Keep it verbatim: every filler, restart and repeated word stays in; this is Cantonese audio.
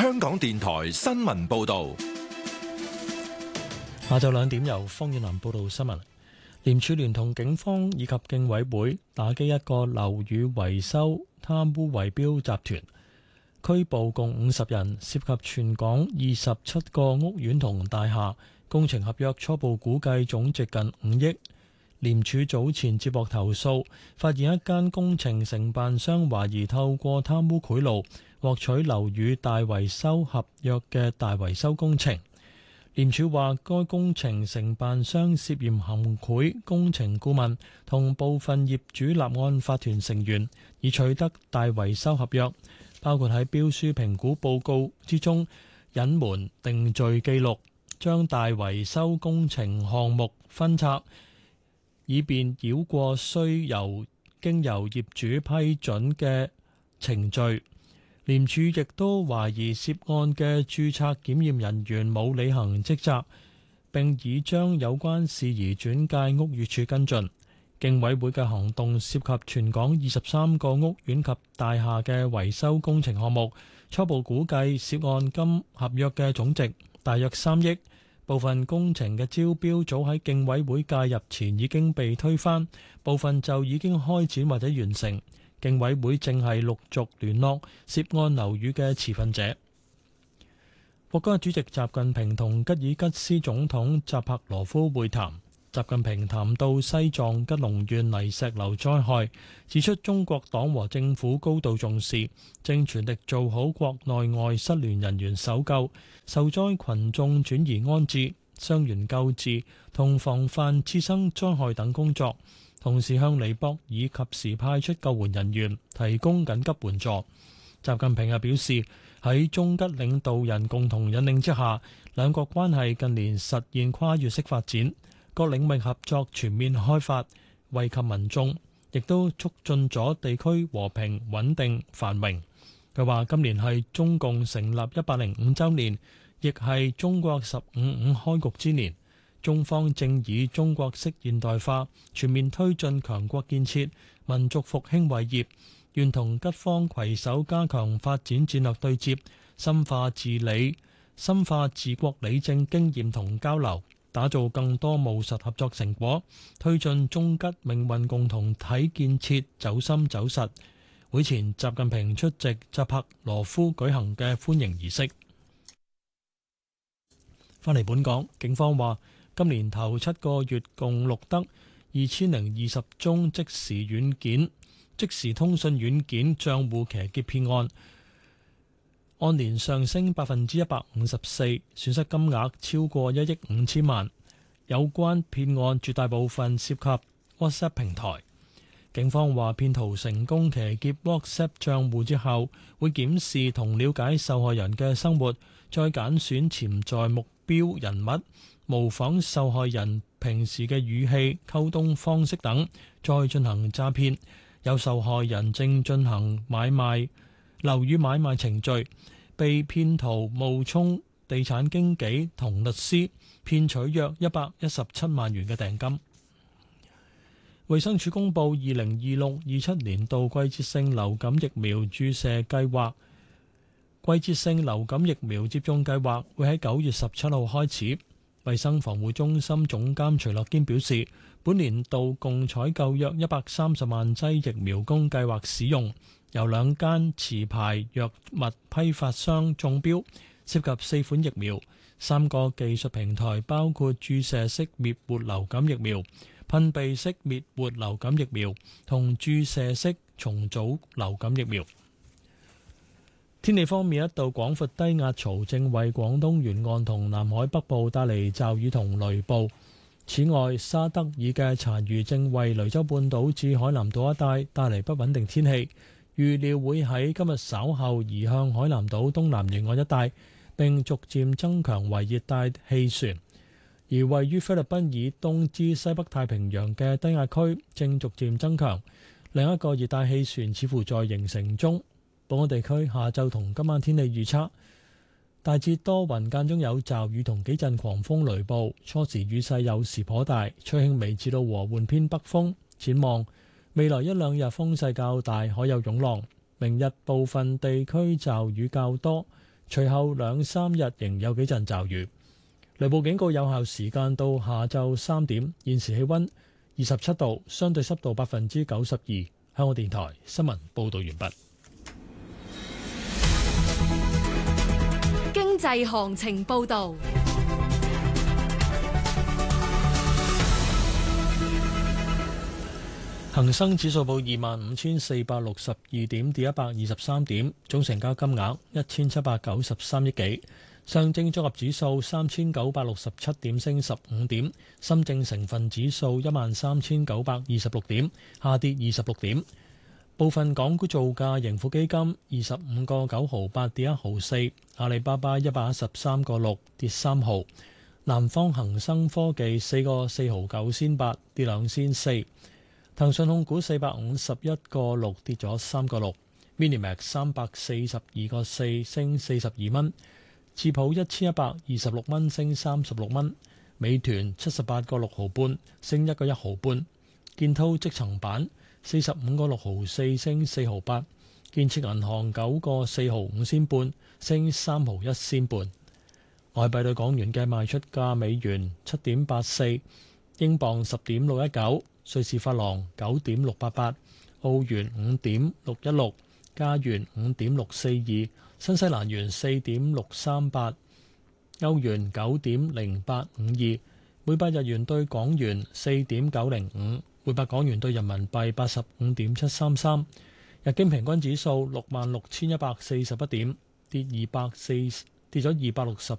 香港電台新聞報道。 下晝兩點由方遠南報道新聞。廉署聯同警方以及競委會打擊一個樓宇維修貪污圍標集團，拘捕共五十人，涉及全港二十七個屋苑同大廈，工程合約初步估計總值近五億。廉署早前接獲投訴，發現一間工程承辦商懷疑透過貪污賄賂獲取樓宇大維修合約嘅大維修工程。廉署話，該工程承辦商涉嫌行賄工程顧問同部分業主立案法團成員，以取得大維修合約，包括喺標書評估報告之中隱瞞定罪記錄，將大維修工程項目分拆，以便繞過需由經由業主批准嘅程序。廉署亦都懷疑涉案嘅註冊檢驗人員冇履行職責，並已將有關事宜轉介屋宇署跟進。競委會嘅行動涉及全港二十三個屋苑及大廈嘅維修工程項目，初步估計涉案金合約嘅總值大約三億。部分工程嘅招標早喺競委會介入前已經被推翻，部分就已經開展或者完成。競委會正係陸續聯絡涉案樓宇嘅持份者。國家主席習近平同吉爾吉斯總統扎帕羅夫會談。習近平談到西藏吉隆縣泥石流災害，指出中國黨和政府高度重視，正全力做好國內外失聯人員搜救、受災群眾轉移安置、傷員救治同防範次生災害等工作。同時向尼泊爾及時派出救援人員，提供緊急援助。習近平又表示，喺中吉領導人共同引領之下，兩國關係近年實現跨越式發展，各領域合作全面開發，惠及民眾，亦都促進咗地區和平穩定繁榮。佢話今年係中共成立一百零五週年，亦係中國十五五開局之年。中方正以中國式現代化全面推進強國建設、民族復興偉業，願同吉方攜手加強發展戰略對接，深化治理、深化治國理政經驗同交流，打造更多務實合作成果，推進中吉命運共同體建設走深走實。會前，習近平出席扎帕羅夫舉行嘅歡迎儀式。返嚟本港，警方話，今年頭七個月共錄得二千零二十宗即時軟件、即時通訊軟件帳戶騎劫騙案，按年上升百分之一百五十四，損失金額超過一億五千萬。有關騙案絕大部分涉及 WhatsApp 平台。警方話，騙徒成功騎劫 WhatsApp 帳戶之後，會檢視同了解受害人嘅生活，再揀選潛在目標人物，模仿受害人平時嘅語氣、溝通方式等，再進行詐騙。有受害人正進行買賣樓宇買賣程序，被騙徒冒充地產經紀同律師，騙取約一百一十七萬元嘅訂金。衛生署公布二零二六二七年度季節性流感疫苗注射計劃，季節性流感疫苗接種計劃會喺九月十七號開始。衛生防護中心總監徐樂堅表示，本年度共採購約一百三十萬劑疫苗供計劃使用，由兩間持牌藥物批發商中標，涉及四款疫苗、三個技術平台，包括注射式滅活流感疫苗、噴鼻式滅活流感疫苗同注射式重組流感疫苗。天氣方面，一道廣闊低壓槽正為廣東沿岸同南海北部帶嚟驟雨同雷暴。此外，沙德爾嘅殘餘正為雷州半島至海南島一帶帶嚟不穩定天氣，預料會喺今日稍後移向海南島東南沿岸一帶，並逐漸增強為熱帶氣旋。而位於菲律賓以東至西北太平洋嘅低壓區正逐漸增強，另一個熱帶氣旋似乎在形成中。本港地區下晝同今晚天氣預測，大致多雲，間中有驟雨同幾陣狂風雷暴，初時雨勢有時頗大，吹輕微至到和緩偏北風。展望未來一兩日風勢較大，可有湧浪。明日部分地區驟雨較多， 隨後兩三日仍有幾陣驟雨。雷暴警告有效時間到下晝三點。現時氣溫二十七度，相對濕度百分之九十二。香港電台新聞報道完畢。 經濟行情報道。 恒生指數報二萬五千四百六十二點，跌一百二十三點，總成交金額一千七百九十三億幾。上證綜合指數三千九百六十七點，升十五點。深證成分指數一萬三千九百二十六點，下跌二十六點。部分港股造價，盈富基金二十五個九毫八，跌一毫四。阿里巴巴一百一十三個六，跌三毫。南方恒生科技四個四毫九仙八，跌兩仙四。騰訊控股四百五十一個六，跌咗三個六。Minimax 三百四十二個四，升四十二蚊。智普一千一百二十六蚊，升三十六蚊。美團七十八個六毫半，升一個一毫半。建滔積層板四十五個六毫四，升四毫八。建設銀行九個四毫五仙半，升三毫一仙半。外幣對港元嘅賣出價：美元七點八四，英鎊十點六一九。瑞士法郎九點六八八，澳元五點六一六，加元五點六四二，新西蘭元四點六三八，歐元九點零八五二，每百日元對港元四點九零五，每百港元對人民幣八十五點七三三。日經平均指數六萬六千一百四十一點，跌二百四跌咗二百六十